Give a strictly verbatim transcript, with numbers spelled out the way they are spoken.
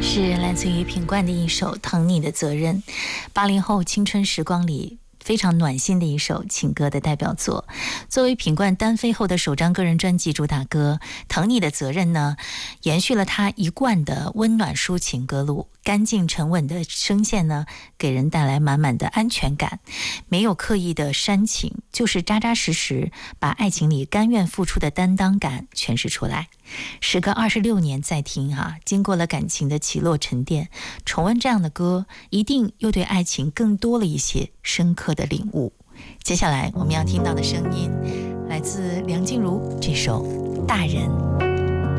是来自于品冠的一首《疼你的责任》，八零后青春时光里非常暖心的一首情歌的代表作。作为品冠单飞后的首张个人专辑主打歌，《疼你的责任》呢，延续了他一贯的温暖抒情歌路，干净沉稳的声线呢，给人带来满满的安全感，没有刻意的煽情，就是扎扎实实把爱情里甘愿付出的担当感诠释出来。时隔二十六年再听啊，经过了感情的起落沉淀，重温这样的歌，一定又对爱情更多了一些深刻的领悟。接下来我们要听到的声音来自梁静茹这首《大人》。